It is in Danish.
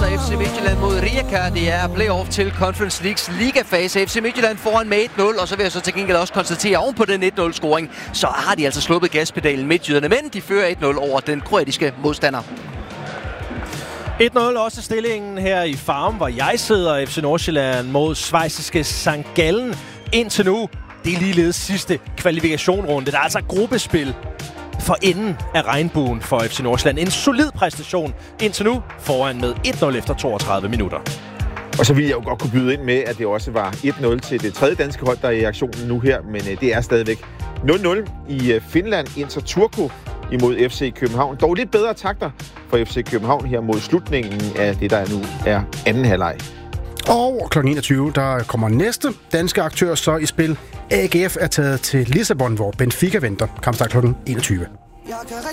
altså FC Midtjylland mod Rijeka. Det er playoff til Conference Leagues ligafase. FC Midtjylland foran med 1-0, og så vil jeg så til gengæld også konstatere, oven på den 1-0-scoring, så har de altså sluppet gaspedalen midtjyderne, men de fører 1-0 over den kroatiske modstander. 1-0 også stillingen her i Farum, hvor jeg sidder. FC Nordsjælland mod schweiziske St. Gallen. Indtil nu, det er ligeledes sidste kvalifikationrunde. Der er altså gruppespil for enden af regnbuen for FC Nordsjælland. En solid præstation indtil nu, foran med 1-0 efter 32 minutter. Og så ville jeg jo godt kunne byde ind med, at det også var 1-0 til det tredje danske hold, der er i aktionen nu her, men det er stadigvæk 0-0 i Finland. Inter Turku imod FC København. Dog lidt bedre takter for FC København her mod slutningen af det, der nu er anden halvleg. Og kl. 21, der kommer næste danske aktør så i spil. AGF er taget til Lissabon, hvor Benfica venter. Kampstart kl. 21.